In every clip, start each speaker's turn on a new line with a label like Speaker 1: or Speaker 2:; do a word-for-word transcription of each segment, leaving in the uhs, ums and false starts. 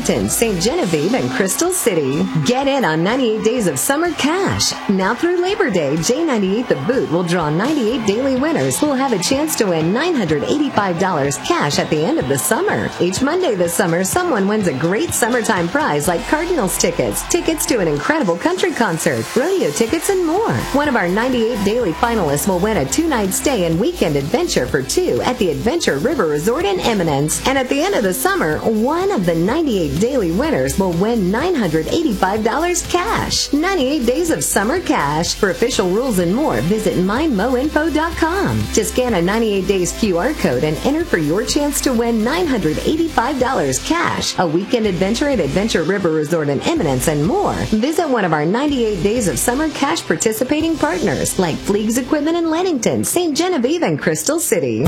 Speaker 1: Leadington, Saint Genevieve, and Crystal City. Get in on ninety-eight days of summer cash. Now through Labor Day, J ninety-eight The Boot will draw ninety-eight daily winners who will have a chance to win nine hundred eighty-five dollars cash at the end of the summer. Each Monday this summer, someone wins a great summertime prize like Cardinals tickets, tickets to an incredible country concert, rodeo tickets, and more. One of our ninety-eight daily finalists will win a two-night stay and weekend adventure for two at the Adventure River Resort in Eminence. And at the end of the summer, one of the ninety-eight daily winners will win nine hundred eighty-five dollars cash. ninety-eight days of summer cash. For official rules and more, visit my mo info dot com. Just scan a ninety-eight days Q R code and enter for your chance to win nine hundred eighty-five dollars cash, a weekend adventure at Adventure River Resort in Eminence, and more. Visit one of our ninety-eight days of summer cash participating partners like Fleegs Equipment in Leadington, Saint Genevieve, and Crystal City.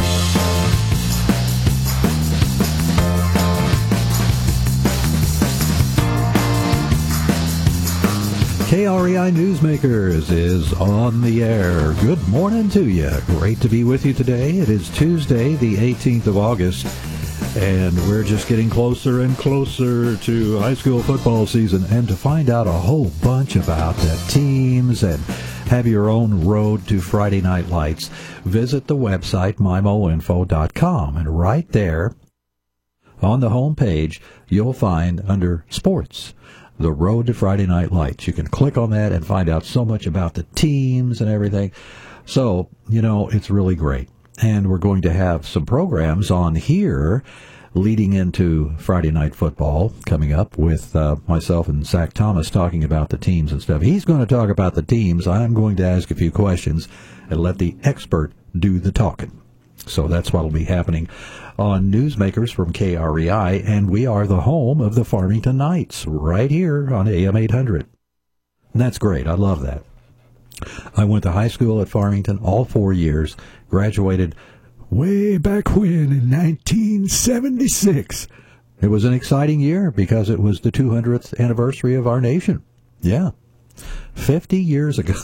Speaker 2: K R E I Newsmakers is on the air. Good morning to you. Great to be with you today. It is Tuesday, the eighteenth of August, and we're just getting closer and closer to high school football season. And to find out a whole bunch about the teams and have your own road to Friday Night Lights, visit the website my mo info dot com. And right there on the home page, you'll find under Sports, the Road to Friday Night Lights. You can click on that and find out so much about the teams and everything. So, you know, it's really great. And we're going to have some programs on here leading into Friday Night Football coming up with uh, myself and Zach Thomas talking about the teams and stuff. He's going to talk about the teams. I'm going to ask a few questions and let the expert do the talking. So that's what will be happening on Newsmakers from K R E I, and we are the home of the Farmington Knights right here on A M eight hundred. And that's great. I love that. I went to high school at Farmington all four years, graduated way back when in nineteen seventy-six. It was an exciting year because it was the two hundredth anniversary of our nation. Yeah, fifty years ago.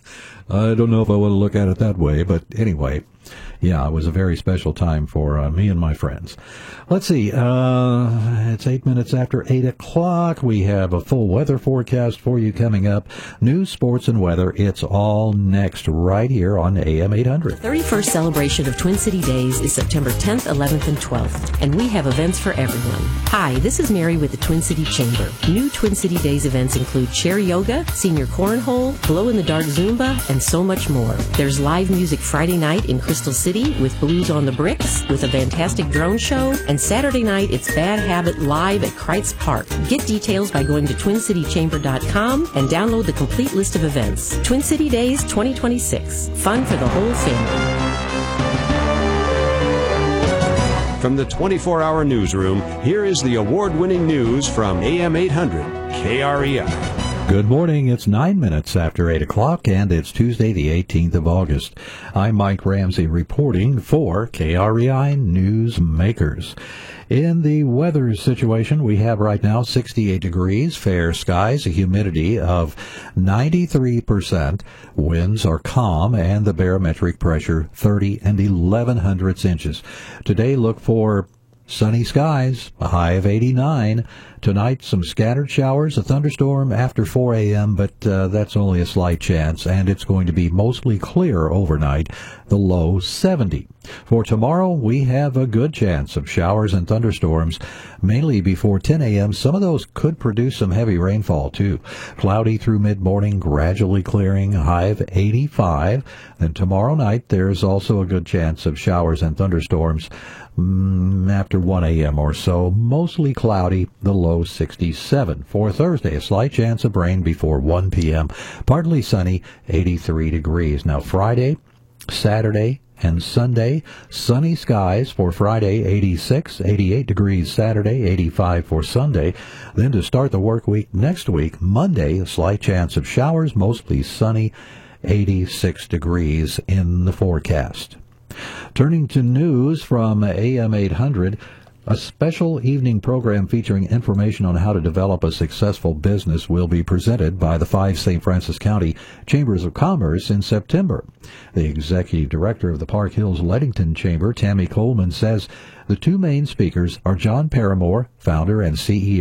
Speaker 2: I don't know if I want to look at it that way, but anyway, yeah, it was a very special time for uh, me and my friends. Let's see, uh, it's eight minutes after eight o'clock. We have a full weather forecast for you coming up. News, sports, and weather, it's all next right here on A M eight hundred.
Speaker 3: The thirty-first celebration of Twin City Days is September tenth, eleventh, and twelfth, and we have events for everyone. Hi, this is Mary with the Twin City Chamber. New Twin City Days events include chair yoga, senior cornhole, glow-in-the-dark Zumba, and so much more. There's live music Friday night in Crystal City with Blues on the Bricks with a fantastic drone show, and Saturday night it's Bad Habit live at Kreitz Park. Get details by going to twin city chamber dot com and download the complete list of events. Twin City Days twenty twenty-six. Fun for the whole family.
Speaker 4: From the twenty-four hour newsroom, here is the award-winning news from A M eight hundred K R E I.
Speaker 2: Good morning. It's nine minutes after eight o'clock, and it's Tuesday, the eighteenth of August. I'm Mike Ramsey reporting for K R E I Newsmakers. In the weather situation, we have right now sixty-eight degrees, fair skies, a humidity of ninety-three percent. Winds are calm, and the barometric pressure thirty and eleven hundredths inches. Today, look for sunny skies, a high of eighty-nine. Tonight, some scattered showers, a thunderstorm after four a.m., but uh, that's only a slight chance, and it's going to be mostly clear overnight, the low seventy. For tomorrow, we have a good chance of showers and thunderstorms, mainly before ten a.m. Some of those could produce some heavy rainfall, too. Cloudy through mid-morning, gradually clearing, a high of eighty-five. And tomorrow night, there's also a good chance of showers and thunderstorms mm, after one a.m. or so, mostly cloudy, the low sixty-seven. For Thursday, a slight chance of rain before one p.m., partly sunny, eighty-three degrees. Now, Friday, Saturday, and Sunday, sunny skies for Friday, eighty-six, eighty-eight degrees Saturday, eighty-five for Sunday. Then to start the work week next week, Monday, a slight chance of showers, mostly sunny, eighty-six degrees in the forecast. Turning to news from A M eight hundred, a special evening program featuring information on how to develop a successful business will be presented by the five Saint Francis County Chambers of Commerce in September. The executive director of the Park Hills Leadington Chamber, Tammy Coleman, says the two main speakers are John Paramore, founder and C E O